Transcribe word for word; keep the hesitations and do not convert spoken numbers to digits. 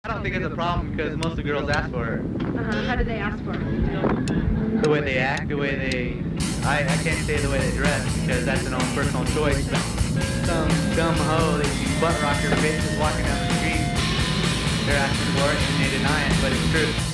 I don't think it's a problem because most of the girls ask for it. Uh-huh. How do they ask for it? The way they act, the way they... I, I can't say the way they dress because that's an own personal choice. But some dumb hoe that you butt rock your bitches walking down the street, they're asking for it and they deny it, but it's true.